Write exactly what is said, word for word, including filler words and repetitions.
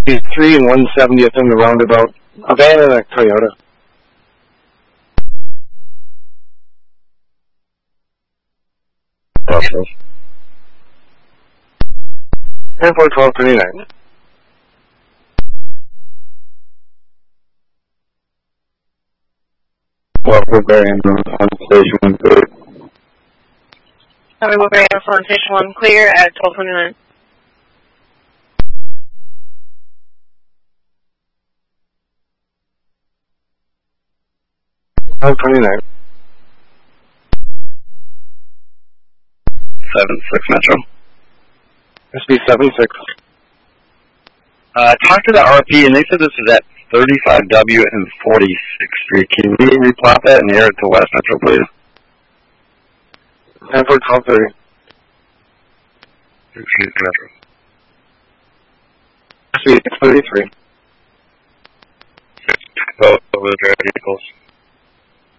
three and one seventieth in the roundabout. A van and a Toyota. ten four twelve thirty-nine. Well, Woodbury ambulance on station one clear. Sorry, Woodbury ambulance on station one clear at twelve twenty-nine. twelve twenty-nine. seven six Metro. S B seven six. Uh, talk to the R P, and they said this is at thirty-five W and forty-sixth Street. Can we replot that and air it to West Metro, please? ten four twelve thirty. Metro. S B thirty-three. Both of the vehicles.